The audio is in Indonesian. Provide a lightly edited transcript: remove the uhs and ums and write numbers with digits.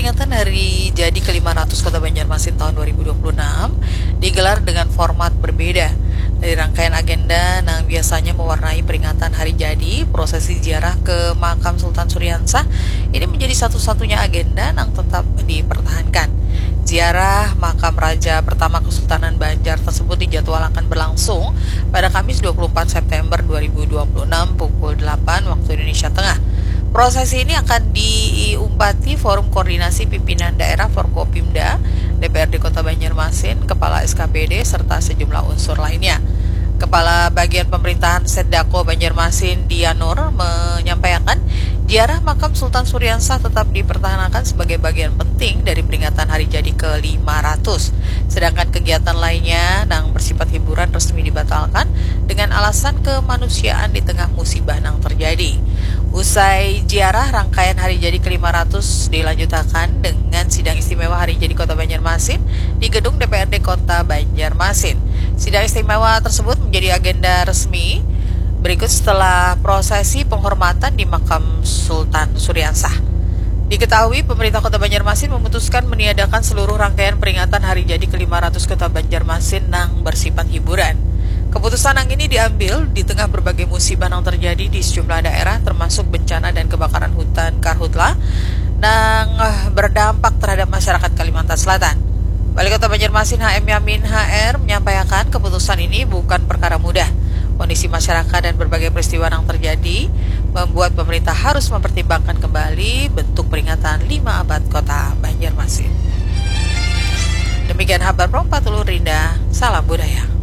peringatan Hari Jadi ke-500 Kota Banjarmasin tahun 2026 digelar dengan format berbeda. Dari rangkaian agenda yang biasanya mewarnai peringatan Hari Jadi, prosesi ziarah ke makam Sultan Suryansah ini menjadi satu-satunya agenda yang tetap dipertahankan. Ziarah makam Raja pertama Kesultanan Banjar tersebut dijadwalkan berlangsung pada Kamis 24 September 2026 pukul 8 waktu Indonesia Tengah. Prosesi ini akan diumpati Forum Koordinasi Pimpinan Daerah Forkopimda, DPRD Kota Banjarmasin, Kepala SKPD, serta sejumlah unsur lainnya. Kepala Bagian Pemerintahan Setdako Banjarmasin, Dianur, menyampaikan ziarah makam Sultan Suryansah tetap dipertahankan sebagai bagian penting dari peringatan Hari Jadi ke-500. Sedangkan kegiatan lainnya yang bersifat hiburan resmi dibatalkan dengan alasan kemanusiaan di tengah musibah yang terjadi. Usai ziarah, rangkaian Hari Jadi ke-500 dilanjutkan dengan sidang istimewa Hari Jadi Kota Banjarmasin di gedung DPRD Kota Banjarmasin. Sidang istimewa tersebut menjadi agenda resmi berikut setelah prosesi penghormatan di makam Sultan Suryansah. Diketahui pemerintah Kota Banjarmasin memutuskan meniadakan seluruh rangkaian peringatan Hari Jadi ke-500 Kota Banjarmasin yang bersifat hiburan. Keputusan yang ini diambil di tengah berbagai musibah yang terjadi di sejumlah daerah termasuk bencana dan kebakaran hutan karhutla yang berdampak terhadap masyarakat Kalimantan Selatan. Wali Kota Banjarmasin HM Yamin HR menyampaikan keputusan ini bukan perkara mudah. Kondisi masyarakat dan berbagai peristiwa yang terjadi membuat pemerintah harus mempertimbangkan kembali bentuk peringatan 5 abad Kota Banjarmasin. Demikian kabar Pro 40 Rinda, salam budaya.